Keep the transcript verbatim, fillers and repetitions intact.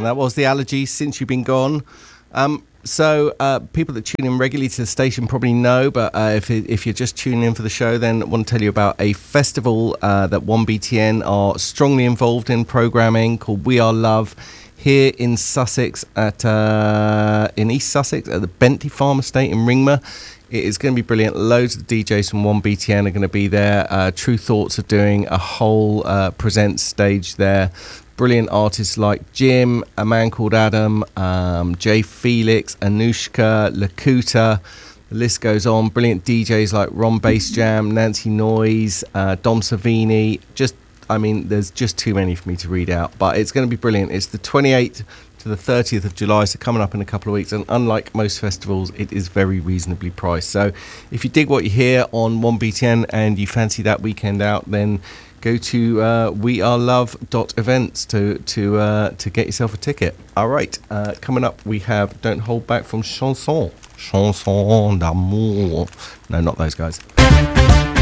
And that was The Allergies, Since You've Been Gone. Um, so uh, people that tune in regularly to the station probably know, but uh, if, if you're just tuning in for the show, then I want to tell you about a festival uh, that one B T N are strongly involved in programming called We Are Love here in Sussex, at uh, in East Sussex at the Bentley Farm Estate in Ringmer. It is going to be brilliant. Loads of D Js from one B T N are going to be there. Uh, True Thoughts are doing a whole uh, present stage there. Brilliant artists like Jim, a man called Adam, um, Jay Felix, Anushka, Lakuta. The list goes on. Brilliant D Js like Ron Bass Jam, Nancy Noise, uh, Dom Savini. Just, I mean, there's just too many for me to read out. But it's going to be brilliant. It's the twenty-eighth to the thirtieth of July, so coming up in a couple of weeks. And unlike most festivals, it is very reasonably priced. So if you dig what you hear on one B T N and you fancy that weekend out, then go to uh, we are love dot events to to uh, to get yourself a ticket. All right, uh, coming up we have Don't Hold Back from Chanson. Chanson d'amour. No, not those guys.